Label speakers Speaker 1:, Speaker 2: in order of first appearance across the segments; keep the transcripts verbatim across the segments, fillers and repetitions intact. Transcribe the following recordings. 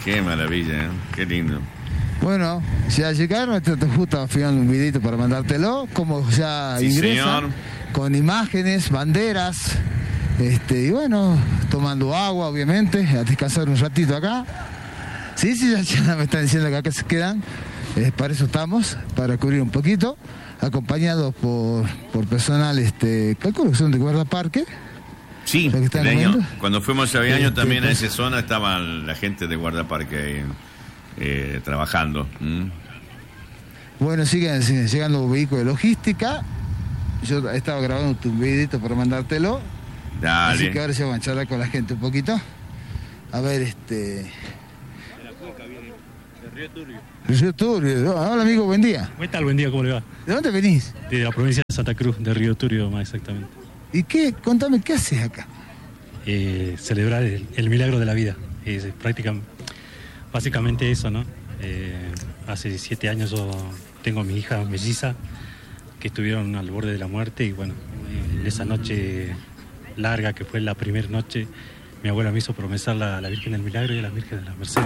Speaker 1: Qué maravilla, ¿eh? Qué lindo.
Speaker 2: Bueno, ya llegaron, te justo filmando un videito para mandártelo, como ya
Speaker 1: sí,
Speaker 2: ingresan,
Speaker 1: señor.
Speaker 2: Con imágenes, banderas, este, y bueno, tomando agua, obviamente, a descansar un ratito acá. Sí, sí, ya, ya me están diciendo que acá se quedan, eh, para eso estamos, para cubrir un poquito, acompañados por, por personal, este, calculo que son de guardaparque.
Speaker 1: Sí, el año, cuando fuimos a Aviaño este, también pues, a esa zona estaba la gente de guardaparque ahí, eh, trabajando. ¿Mm?
Speaker 2: Bueno, siguen, siguen llegando vehículos de logística. Yo estaba grabando un videito para mandártelo.
Speaker 1: Dale.
Speaker 2: Así que ahora se van a charlar con la gente un poquito. A ver, este...
Speaker 3: De la cuenca viene, de Río Turbio.
Speaker 2: Río Turbio. Hola, amigo, buen día.
Speaker 3: ¿Qué tal? Buen día, ¿cómo le va?
Speaker 2: ¿De dónde venís?
Speaker 3: De la provincia de Santa Cruz, de Río Turbio más exactamente.
Speaker 2: ¿Y qué? Contame, ¿qué haces acá?
Speaker 3: Eh, celebrar el, el milagro de la vida. Es prácticamente, básicamente eso, ¿no? Eh, hace siete años yo tengo a mi hija melliza, que estuvieron al borde de la muerte, y bueno, en esa noche larga que fue la primera noche, mi abuela me hizo promesar a la Virgen del Milagro y a la Virgen de la Mercedes.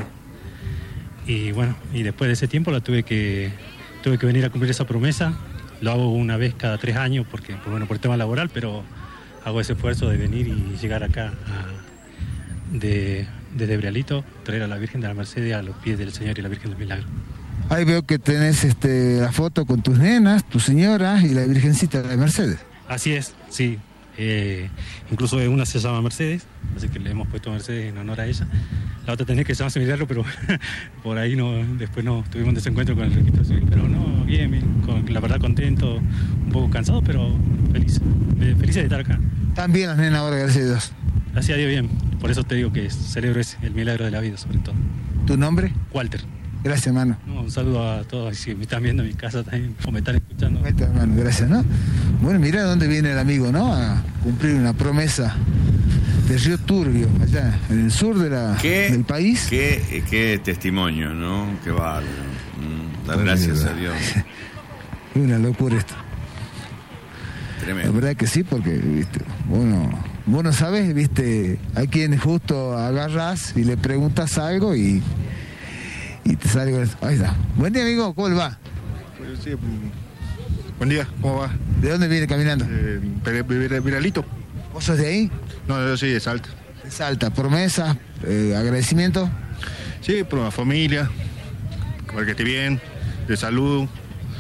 Speaker 3: Y bueno, y después de ese tiempo la tuve que, tuve que venir a cumplir esa promesa. Lo hago una vez cada tres años, porque bueno, por el tema laboral, pero hago ese esfuerzo de venir y llegar acá a, de, desde Brialito, traer a la Virgen de la Mercedes a los pies del Señor y la Virgen del Milagro.
Speaker 2: Ahí veo que tenés este, la foto con tus nenas, tu señora y la Virgencita de la Mercedes.
Speaker 3: Así es, sí. Eh, incluso una se llama Mercedes, así que le hemos puesto Mercedes en honor a ella. La otra tenía que llamarse Milagro, pero por ahí no, después no tuvimos un desencuentro con el registro civil. Pero no, bien, bien, con, la verdad contento, un poco cansado, pero feliz. Feliz de estar acá.
Speaker 2: Están bien las nenas ahora, gracias a Dios.
Speaker 3: Gracias a Dios, bien. Por eso te digo que celebro ese, el milagro de la vida, sobre todo.
Speaker 2: ¿Tu nombre?
Speaker 3: Walter.
Speaker 2: Gracias, hermano.
Speaker 3: No, un saludo a todos, si me están viendo en mi casa también, o me están escuchando.
Speaker 2: Este, hermano, gracias, ¿no? Bueno, mirá dónde viene el amigo, ¿no? A cumplir una promesa de Río Turbio, allá en el sur de la,
Speaker 1: ¿Qué,
Speaker 2: del país.
Speaker 1: Qué, qué testimonio, ¿no? Qué bárbaro. Mm, dar gracias a Dios.
Speaker 2: Es una locura esto.
Speaker 1: Tremendo.
Speaker 2: La verdad que sí, porque, viste, bueno, vos no sabés, viste, hay quien justo agarras y le preguntas algo y... Y te sale con eso. Ahí está. Buen día, amigo. ¿Cómo le va?
Speaker 4: Sí, buen día. ¿Cómo va?
Speaker 2: ¿De dónde viene caminando?
Speaker 4: Eh, Viralito.
Speaker 2: ¿Vos sos de ahí?
Speaker 4: No, yo soy de Salta.
Speaker 2: De Salta. ¿Promesa? Eh, ¿Agradecimiento?
Speaker 4: Sí, por la familia. Para que esté bien. De salud.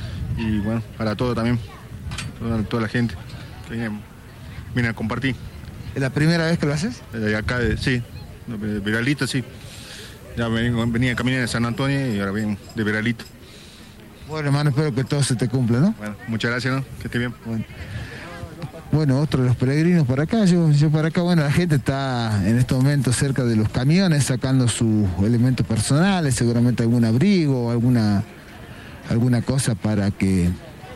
Speaker 4: Y bueno, para todo también. Toda, toda la gente que viene, viene a compartir.
Speaker 2: ¿Es la primera vez que lo haces?
Speaker 4: Eh, acá, de, sí. De Viralito, sí. Ya vengo, venía caminando de San Antonio y ahora vengo de Viralito.
Speaker 2: Bueno, hermano, espero que todo se te cumpla, ¿no?
Speaker 4: Bueno, muchas gracias, ¿no? Que esté bien.
Speaker 2: Bueno, bueno otro de los peregrinos para acá, yo, yo para acá, bueno, la gente está en estos momentos cerca de los camiones sacando sus elementos personales, seguramente algún abrigo o alguna, alguna cosa para que...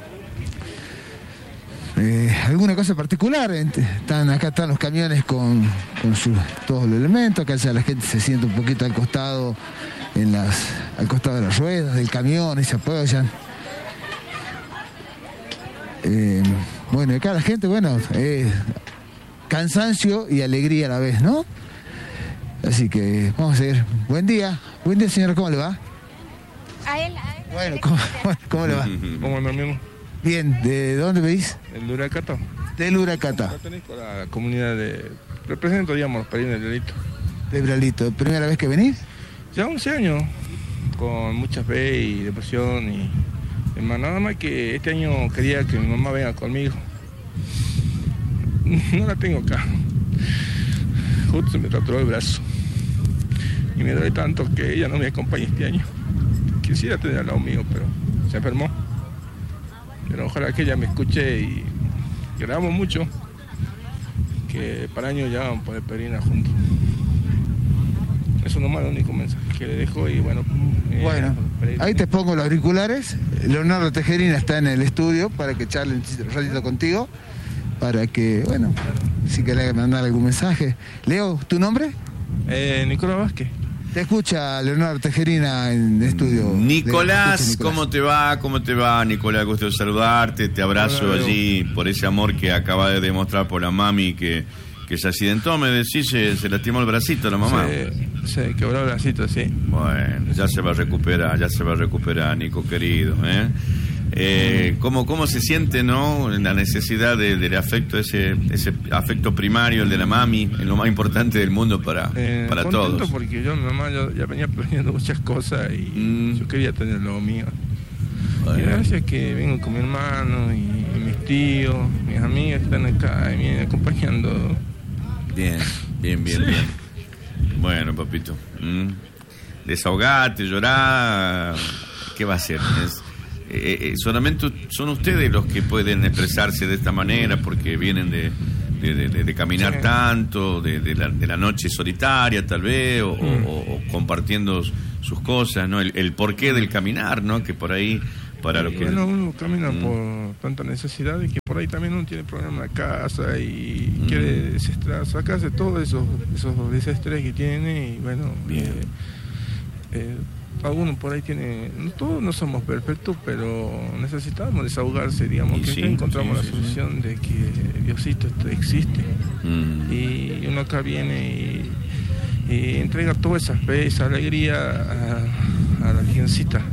Speaker 2: Eh, alguna cosa particular. Están, acá están los camiones con, con sus, todos los elementos. Acá ya la gente se siente un poquito al costado, en las, al costado de las ruedas del camión y se apoyan. Eh, bueno, acá la gente, bueno, eh, cansancio y alegría a la vez, ¿no? Así que vamos a seguir. Buen día, buen día, señora, ¿cómo le va?
Speaker 5: A él, a él.
Speaker 2: Bueno, ¿cómo, cómo le va?
Speaker 4: ¿Cómo anda, amigo?
Speaker 2: Bien, ¿de dónde venís?
Speaker 4: El Huracata.
Speaker 2: Del Huracata.
Speaker 4: Pertenezco a la comunidad de... Represento, digamos, los parientes del delito.
Speaker 2: De Bralito. ¿Primera vez que venís?
Speaker 4: Ya once años, con mucha fe y depresión y... Hermano, nada más que este año quería que mi mamá venga conmigo. No la tengo acá. Justo se me tatuó el brazo. Y me duele tanto que ella no me acompañe este año. Quisiera tener al lado mío, pero se enfermó. Pero ojalá que ella me escuche y grabamos mucho, que para año ya vamos a poder peregrinar juntos. Eso nomás es el único mensaje que le dejo y bueno. Eh,
Speaker 2: bueno, ahí te pongo los auriculares. Leonardo Tejerina está en el estudio para que charle un ratito contigo, para que, bueno, si querés mandar algún mensaje. Leo, ¿tu nombre?
Speaker 4: Eh, Nicolás Vázquez.
Speaker 2: Te escucha Leonardo Tejerina en el estudio.
Speaker 1: Nicolás,
Speaker 2: Nicolás,
Speaker 1: ¿cómo te va? ¿Cómo te va, Nicolás? Gusto de saludarte, te abrazo. Hola, allí por ese amor que acaba de demostrar por la mami que, que se accidentó, me decís, se, se lastimó el bracito la mamá.
Speaker 4: Se, se quebró el bracito, sí.
Speaker 1: Bueno, ya se va a recuperar, ya se va a recuperar, Nico querido, ¿eh? Eh, ¿cómo, ¿Cómo se siente, no? La necesidad de, del afecto, ese ese afecto primario, el de la mami, es lo más importante del mundo para,
Speaker 4: eh,
Speaker 1: para
Speaker 4: contento
Speaker 1: todos.
Speaker 4: Porque yo, mi mamá, yo ya venía perdiendo muchas cosas y mm. yo quería tener lo mío. Bueno. Y gracias que vengo con mi hermano y, y mis tíos, mis amigas que están acá y me vienen acompañando.
Speaker 1: Bien, bien, bien, bien. Bueno, papito. ¿Mm? Desahogate, llorar. ¿Qué va a hacer? Es, eh, eh, solamente son ustedes los que pueden expresarse de esta manera porque vienen de, de, de, de caminar sí. tanto, de, de, la, de la noche solitaria tal vez, o, mm. o, o compartiendo sus cosas, ¿no? El, el porqué del caminar, ¿no? Que por ahí, para lo que...
Speaker 4: Bueno, uno camina mm. por tanta necesidad y que por ahí también uno tiene problemas de casa y mm. quiere desestrar, sacarse todos esos, esos desestrés que tiene y bueno...
Speaker 1: Bien.
Speaker 4: Eh, eh, algunos por ahí tiene, todos no somos perfectos, pero necesitamos desahogarse, digamos, y que sí, encontramos sí, la sí, solución sí. de que Diosito existe mm. y uno acá viene y, y entrega toda esa fe, esa alegría a, a la Virgencita.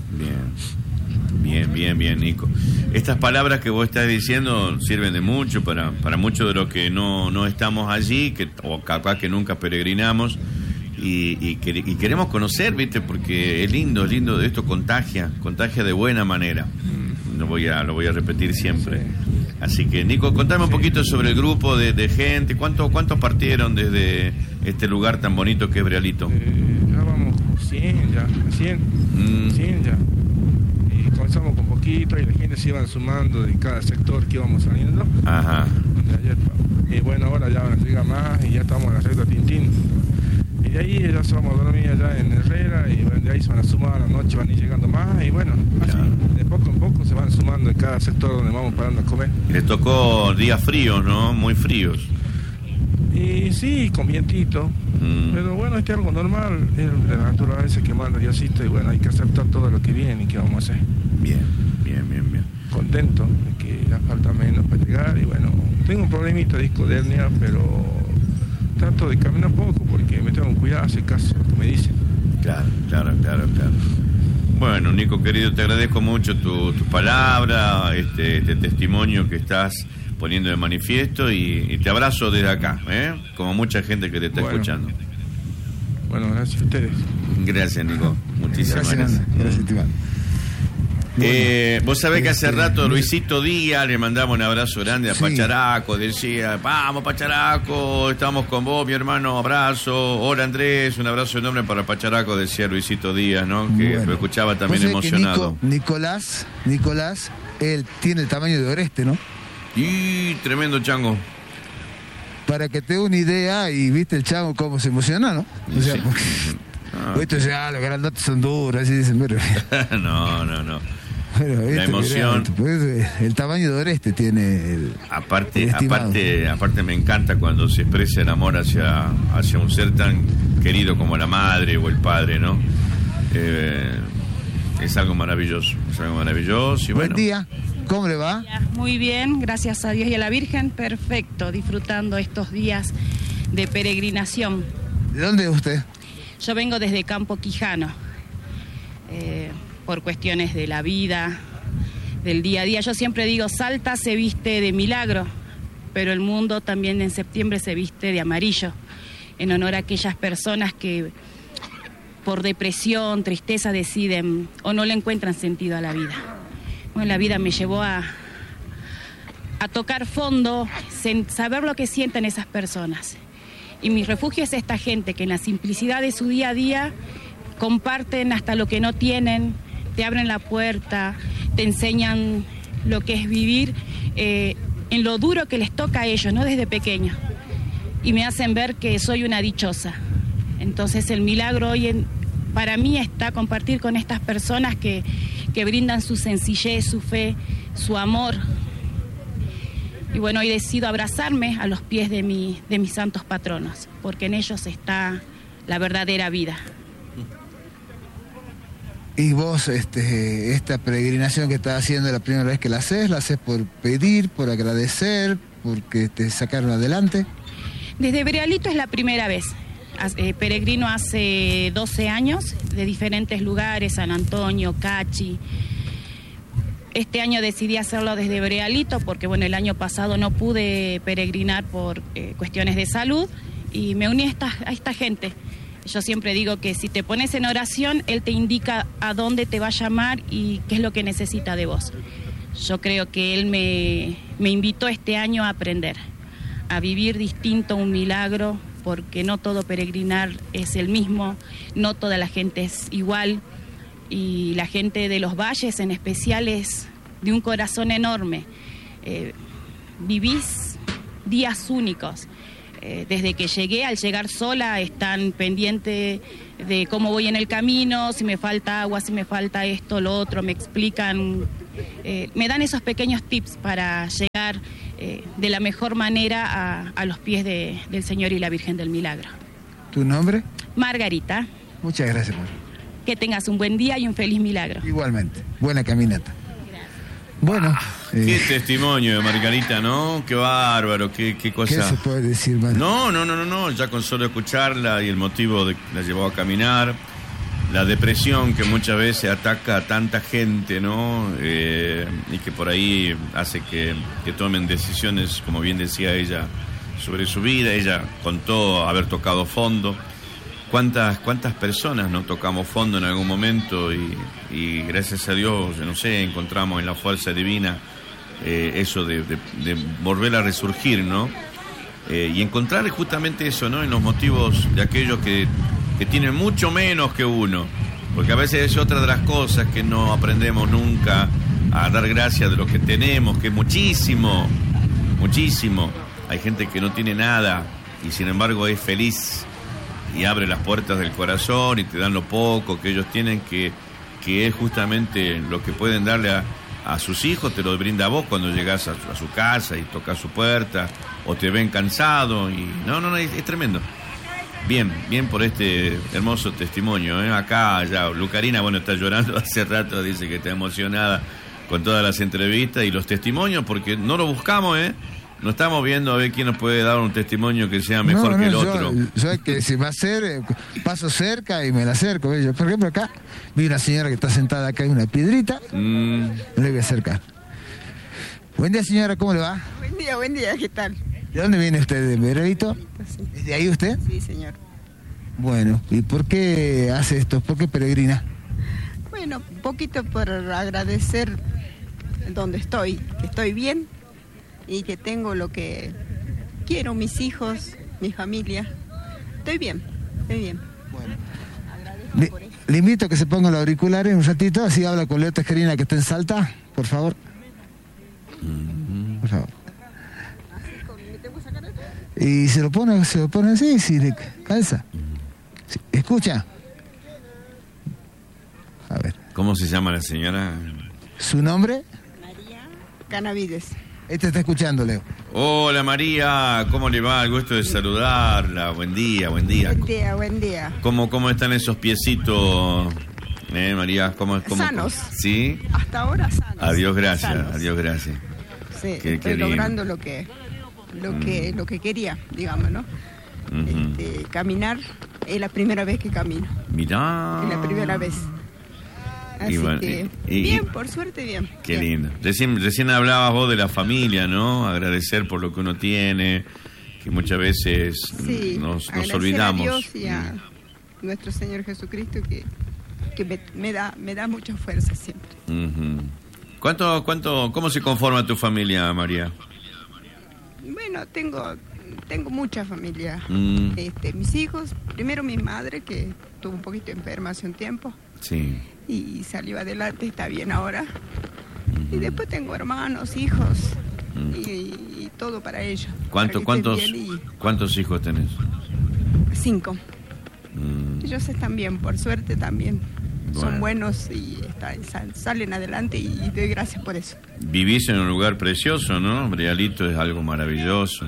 Speaker 1: Bien, bien, bien, bien, Nico. Estas palabras que vos estás diciendo sirven de mucho para, para muchos de los que no, no estamos allí, que, o capaz que nunca peregrinamos. Y, y, y queremos conocer, ¿viste? Porque es lindo, es lindo, esto contagia, contagia de buena manera. Lo voy a, lo voy a repetir siempre. Sí. Así que, Nico, contame un poquito sobre el grupo de, de gente. ¿Cuántos cuántos partieron desde este lugar tan bonito que es Brealito?
Speaker 4: Eh, ya vamos cien, ya, cien, mm. cien ya. Y comenzamos con poquito y la gente se iban sumando de cada sector que íbamos saliendo.
Speaker 1: Ajá.
Speaker 4: De ayer, y bueno, ahora ya van a llegar más y ya estamos en la recta Tintín. Y de ahí ya se vamos a dormir allá en Herrera y de ahí se van a sumar a la noche, van a ir llegando más y bueno, así, claro. de poco en poco se van sumando en cada sector donde vamos parando a comer.
Speaker 1: Les tocó días fríos, ¿no? Muy fríos.
Speaker 4: Y sí, con vientito, mm. pero bueno, este es algo normal, es la naturaleza que manda Diosito y bueno, hay que aceptar todo lo que viene y que vamos a hacer.
Speaker 1: Bien, bien, bien, bien.
Speaker 4: Contento de que ya falta menos para llegar y bueno, tengo un problemita de disco de hernia, pero... trato de caminar poco porque me tengo que cuidar, hacer caso lo que me dicen.
Speaker 1: Claro, claro, claro, claro. Bueno, Nico querido, te agradezco mucho tu, tu palabra, este, este testimonio que estás poniendo de manifiesto y, y te abrazo desde acá, ¿eh? Como mucha gente que te está bueno. escuchando.
Speaker 4: Bueno, gracias a ustedes.
Speaker 1: Gracias, Nico. Muchísimas gracias.
Speaker 2: Gracias, gracias Iván.
Speaker 1: Eh, vos sabés que hace este, rato Luisito Díaz le mandamos un abrazo grande a sí. Pacharaco, decía, vamos Pacharaco, estamos con vos, mi hermano, abrazo. Hola Andrés, un abrazo enorme para Pacharaco, decía Luisito Díaz, ¿no? Que bueno. lo escuchaba también emocionado.
Speaker 2: Nico, Nicolás, Nicolás, él tiene el tamaño de Oreste, ¿no?
Speaker 1: Y tremendo chango.
Speaker 2: Para que te dé una idea, y viste el chango cómo se emociona, ¿no? O sea,
Speaker 1: sí.
Speaker 2: porque...
Speaker 1: ah.
Speaker 2: Esto ya, ah, los grandotes son duros, así dicen, pero...
Speaker 1: no, no, no.
Speaker 2: Bueno,
Speaker 1: la emoción,
Speaker 2: pues, el tamaño de Oreste tiene el,
Speaker 1: aparte,
Speaker 2: el
Speaker 1: aparte, aparte me encanta cuando se expresa el amor hacia, hacia un ser tan querido como la madre o el padre, ¿no? Eh, es algo maravilloso, es algo maravilloso y
Speaker 2: Buen
Speaker 1: bueno.
Speaker 2: día, ¿cómo le va?
Speaker 5: Muy bien, gracias a Dios y a la Virgen, perfecto, disfrutando estos días de peregrinación.
Speaker 2: ¿De dónde es usted?
Speaker 5: Yo vengo desde Campo Quijano. Eh, por cuestiones de la vida, del día a día. Yo siempre digo, Salta se viste de milagro, pero el mundo también en septiembre se viste de amarillo, en honor a aquellas personas que por depresión, tristeza deciden o no le encuentran sentido a la vida. Bueno, la vida me llevó a, a tocar fondo, saber lo que sienten esas personas. Y mi refugio es esta gente que en la simplicidad de su día a día comparten hasta lo que no tienen, te abren la puerta, te enseñan lo que es vivir eh, en lo duro que les toca a ellos, ¿no? Desde pequeños. Y me hacen ver que soy una dichosa. Entonces el milagro hoy en, para mí está compartir con estas personas que, que brindan su sencillez, su fe, su amor. Y bueno, hoy decido abrazarme a los pies de, mi, de mis santos patronos, porque en ellos está la verdadera vida.
Speaker 2: Y vos, este, esta peregrinación que estás haciendo, la primera vez que la haces, la haces por pedir, por agradecer, porque te sacaron adelante?
Speaker 5: Desde Brealito es la primera vez. Eh, peregrino hace doce años, de diferentes lugares, San Antonio, Cachi. Este año decidí hacerlo desde Brealito porque, bueno, el año pasado no pude peregrinar por eh, cuestiones de salud y me uní a esta, a esta gente. Yo siempre digo que si te pones en oración, Él te indica a dónde te va a llamar y qué es lo que necesita de vos. Yo creo que Él me, me invitó este año a aprender, a vivir distinto un milagro, porque no todo peregrinar es el mismo, no toda la gente es igual, y la gente de los valles en especial es de un corazón enorme. Eh, vivís días únicos. Eh, desde que llegué, al llegar sola, están pendientes de cómo voy en el camino, si me falta agua, si me falta esto, lo otro, me explican, eh, me dan esos pequeños tips para llegar eh, de la mejor manera a, a los pies de, del Señor y la Virgen del Milagro.
Speaker 2: ¿Tu nombre?
Speaker 5: Margarita.
Speaker 2: Muchas gracias, Margarita.
Speaker 5: Que tengas un buen día y un feliz milagro.
Speaker 2: Igualmente. Buena caminata. Bueno.
Speaker 1: Eh, qué testimonio de Margarita, ¿no? Qué bárbaro, qué, qué cosa.
Speaker 2: ¿Qué se puede decir, Mar?
Speaker 1: No, no, no, no, no. Ya con solo escucharla y el motivo de la llevó a caminar, la depresión que muchas veces ataca a tanta gente, ¿no? Eh, y que por ahí hace que, que tomen decisiones, como bien decía ella, sobre su vida. Ella contó haber tocado fondo. ¿Cuántas, cuántas personas no tocamos fondo en algún momento y, y gracias a Dios, no sé, encontramos en la fuerza divina eh, eso de, de, de volver a resurgir, ¿no? Eh, y encontrar justamente eso, ¿no? En los motivos de aquellos que, que tienen mucho menos que uno, porque a veces es otra de las cosas que no aprendemos nunca a dar gracias de lo que tenemos, que es muchísimo, muchísimo. Hay gente que no tiene nada y sin embargo es feliz y abre las puertas del corazón y te dan lo poco que ellos tienen, que, que es justamente lo que pueden darle a, a sus hijos, te lo brinda a vos cuando llegás a, a su casa y tocas su puerta, o te ven cansado, y no, no, no, es, es tremendo. Bien, bien por este hermoso testimonio, ¿eh? Acá ya, Lucarina, bueno, está llorando hace rato, dice que está emocionada con todas las entrevistas y los testimonios, porque no lo buscamos, ¿eh? No estamos viendo a ver quién nos puede dar un testimonio que sea mejor no, no, que el
Speaker 2: yo,
Speaker 1: otro.
Speaker 2: Yo que si va a ser, paso cerca y me la acerco. Yo, por ejemplo, acá vi una señora que está sentada acá en una piedrita, mm. le voy a acercar. Buen día, señora, ¿cómo le va?
Speaker 6: Buen día, buen día, ¿qué tal?
Speaker 2: ¿De dónde viene usted? ¿De Brealito?
Speaker 6: Sí.
Speaker 2: ¿Es de ahí usted?
Speaker 6: Sí, señor.
Speaker 2: Bueno, ¿y por qué hace esto? ¿Por qué peregrina?
Speaker 6: Bueno, un poquito por agradecer donde estoy, que estoy bien y que tengo lo que quiero, mis hijos, mi familia. Estoy bien, estoy bien.
Speaker 2: Bueno. Le, le invito a que se ponga los auriculares un ratito, así habla con Leo Tejerina que está en Salta, por favor. Por favor. Y se lo pone, se lo pone así, si le calza. Sí. ¿Escucha? A ver.
Speaker 1: ¿Cómo se llama la señora?
Speaker 2: ¿Su nombre?
Speaker 6: María Canavides.
Speaker 2: Este está escuchando, Leo.
Speaker 1: Hola María, ¿cómo le va? El gusto de saludarla. Buen día, buen día.
Speaker 6: Buen día, buen día.
Speaker 1: ¿Cómo, cómo están esos piecitos, eh, María? ¿Cómo, cómo,
Speaker 6: sanos.
Speaker 1: Cómo? ¿Sí?
Speaker 6: Hasta ahora sanos.
Speaker 1: Adiós, gracias.
Speaker 6: Sanos.
Speaker 1: Adiós, gracias.
Speaker 6: Sí,
Speaker 1: qué,
Speaker 6: estoy
Speaker 1: qué
Speaker 6: logrando lo que, lo
Speaker 1: mm.
Speaker 6: que, lo que quería, digamos, ¿no?
Speaker 1: Uh-huh.
Speaker 6: Este, caminar es la primera vez que camino.
Speaker 1: Mirá.
Speaker 6: Es la primera vez. Así
Speaker 1: y bueno,
Speaker 6: que,
Speaker 1: y, y,
Speaker 6: bien, por suerte, bien.
Speaker 1: Qué
Speaker 6: bien.
Speaker 1: lindo. Recién, recién hablabas vos de la familia, ¿no? Agradecer por lo que uno tiene, que muchas veces
Speaker 6: sí,
Speaker 1: nos, nos olvidamos.
Speaker 6: A Dios y a mm. nuestro Señor Jesucristo que, que me, me, da, me da mucha fuerza siempre.
Speaker 1: Uh-huh. ¿Cuánto, cuánto, ¿Cómo se conforma tu familia, María?
Speaker 6: Bueno, tengo, tengo mucha familia.
Speaker 1: Mm.
Speaker 6: Este, mis hijos, primero mi madre, que estuvo un poquito enferma hace un tiempo.
Speaker 1: Sí.
Speaker 6: Y salió adelante, está bien ahora. Uh-huh. Y después tengo hermanos, hijos, uh-huh. y, y todo para ellos.
Speaker 1: ¿Cuánto,
Speaker 6: para
Speaker 1: ¿cuántos,
Speaker 6: y...
Speaker 1: ¿Cuántos hijos tenés?
Speaker 6: Cinco.
Speaker 1: Uh-huh.
Speaker 6: Ellos están bien, por suerte también. Bueno. Son buenos y están, salen adelante y doy gracias por eso.
Speaker 1: Vivís en un lugar precioso, ¿no? Brealito es algo maravilloso.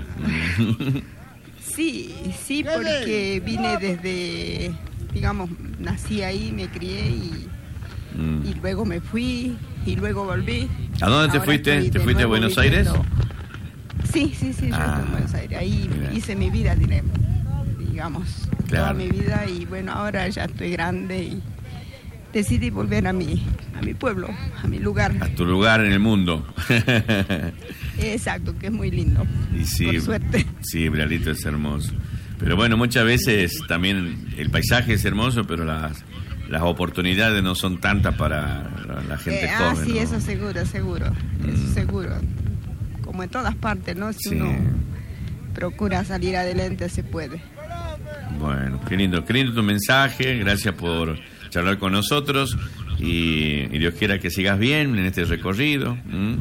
Speaker 6: Sí, sí, porque vine desde, digamos, nací ahí, me crié y... Mm. Y luego me fui y luego volví.
Speaker 1: ¿A dónde te
Speaker 6: Ahora
Speaker 1: fuiste? ¿Te fuiste a Buenos
Speaker 6: viviendo.
Speaker 1: Aires?
Speaker 6: Sí, sí, sí, yo
Speaker 1: Ah,
Speaker 6: estoy en Buenos Aires. Ahí
Speaker 1: mira.
Speaker 6: hice mi vida, diré, digamos,
Speaker 1: Claro.
Speaker 6: toda mi vida. Y bueno, ahora ya estoy grande y decidí volver a mi, a mi pueblo, a mi lugar.
Speaker 1: A tu lugar en el mundo.
Speaker 6: Exacto, que es muy lindo.
Speaker 1: Y sí,
Speaker 6: por suerte.
Speaker 1: Sí, Brialito es hermoso. Pero bueno, muchas veces también el paisaje es hermoso, pero las, las oportunidades no son tantas para la, la gente
Speaker 6: Eh, ah,
Speaker 1: joven.
Speaker 6: sí,
Speaker 1: ¿no?
Speaker 6: eso seguro, seguro. Eso
Speaker 1: Mm.
Speaker 6: seguro. Como en todas partes, ¿no? Si
Speaker 1: Sí.
Speaker 6: uno procura salir adelante, se puede.
Speaker 1: Bueno, qué lindo, qué lindo tu mensaje. Gracias por charlar con nosotros. Y, y Dios quiera que sigas bien en este recorrido. ¿Mm?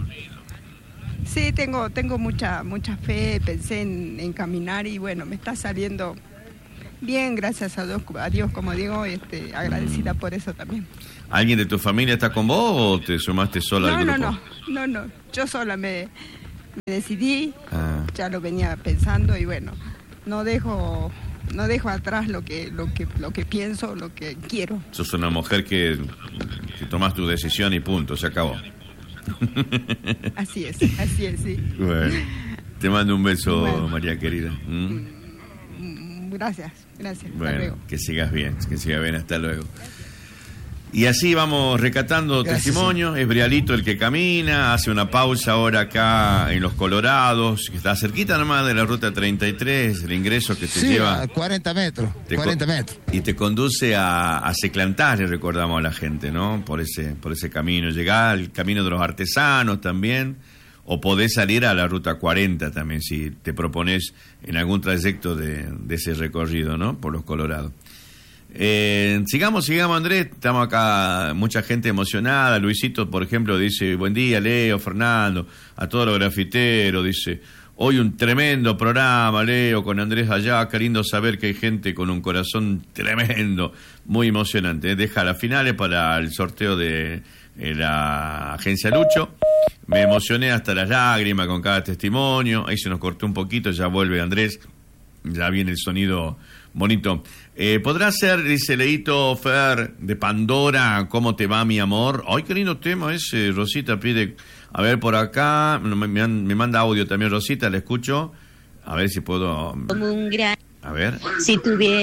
Speaker 6: Sí, tengo tengo mucha mucha fe, pensé en, en caminar y bueno, me está saliendo bien, gracias a Dios, a Dios como digo, este, agradecida por eso también.
Speaker 1: ¿Alguien de tu familia está con vos o te sumaste sola
Speaker 6: No,
Speaker 1: al
Speaker 6: no,
Speaker 1: grupo?
Speaker 6: no, no, no, yo sola me, me decidí,
Speaker 1: Ah,
Speaker 6: ya lo venía pensando y bueno, no dejo no dejo atrás lo que lo que lo que pienso, lo que quiero.
Speaker 1: sos una mujer que, que tomas tu decisión y punto, se acabó.
Speaker 6: Así es, así es, sí.
Speaker 1: Bueno, te mando un beso,
Speaker 6: Bueno.
Speaker 1: María querida. ¿Mm?
Speaker 6: Mm, Gracias, gracias. Hasta
Speaker 1: Bueno,
Speaker 6: luego.
Speaker 1: que sigas bien, que sigas bien, hasta luego. Y así vamos recatando
Speaker 2: Gracias,
Speaker 1: testimonios. Es Brialito el que camina, hace una pausa ahora acá en Los Colorados, que está cerquita nomás de la ruta treinta y tres, el ingreso que te
Speaker 2: Sí,
Speaker 1: lleva
Speaker 2: a cuarenta metros,
Speaker 1: te
Speaker 2: cuarenta
Speaker 1: co-
Speaker 2: metros.
Speaker 1: y te conduce a, a Seclantás, le recordamos a la gente, ¿no? Por ese, por ese camino. Llegás al camino de los artesanos también, o podés salir a la ruta cuarenta también, si te propones en algún trayecto de, de ese recorrido, ¿no? Por Los Colorados. Eh, sigamos, sigamos, Andrés. Estamos acá, mucha gente emocionada. Luisito, por ejemplo, dice: buen día, Leo, Fernando, a todos los grafiteros. Dice: hoy un tremendo programa, Leo, con Andrés allá. Qué lindo saber que hay gente con un corazón tremendo, muy emocionante. Deja las finales para el sorteo de eh, la agencia Lucho. Me emocioné hasta las lágrimas con cada testimonio. Ahí se nos cortó un poquito, ya vuelve Andrés. Ya viene el sonido bonito. Eh, ¿Podrá ser, dice Leito Fer, de Pandora, ¿cómo te va, mi amor? Ay, qué lindo tema ese. Rosita pide, a ver, por acá, me, me, me manda audio también Rosita, la escucho. A ver si puedo.
Speaker 7: Como un gran...
Speaker 1: A ver.
Speaker 7: Si tuviera